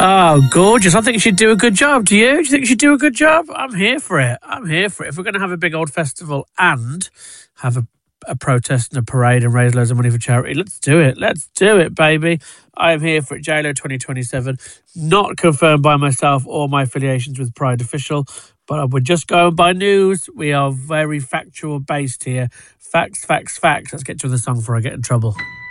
Oh, gorgeous. I think she'd do a good job. Do you? Do you think she'd do a good job? I'm here for it. If we're going to have a big old festival and have a protest and a parade and raise loads of money for charity, let's do it. Let's do it, baby. I am here for it. JLo 2027. Not confirmed by myself or my affiliations with Pride Official, but I would just go by news. We are very factual based here. Facts, facts, facts. Let's get to the song before I get in trouble.